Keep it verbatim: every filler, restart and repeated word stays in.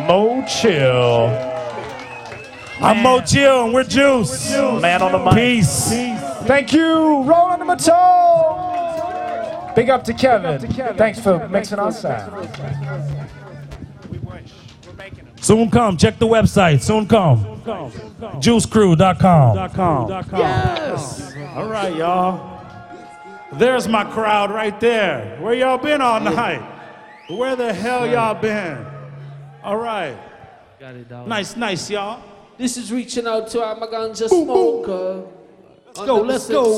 Mo Chill. I'm Mo Chill and we're Juice. Man on the mic. Peace. Thank you, Roland the Matone. Big up to Kevin. Thanks for mixing our sound. Soon come. Check the website. Soon come. juice crew dot com. Yes. All right, y'all. There's my crowd right there. Where y'all been all night? Where the hell y'all been? All right. Got it, dog. Nice, nice, y'all. This is reaching out to our Maganja smoker. Let's go, let's go.